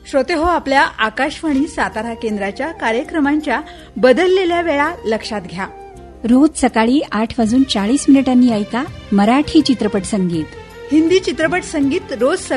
श्रोते हो, आपल्या आकाशवाणी सातारा केंद्राच्या कार्यक्रमांच्या बदललेल्या वेळा लक्षात घ्या. रोज सकाळी 8:40 ऐका मराठी चित्रपट संगीत. हिंदी चित्रपट संगीत रोज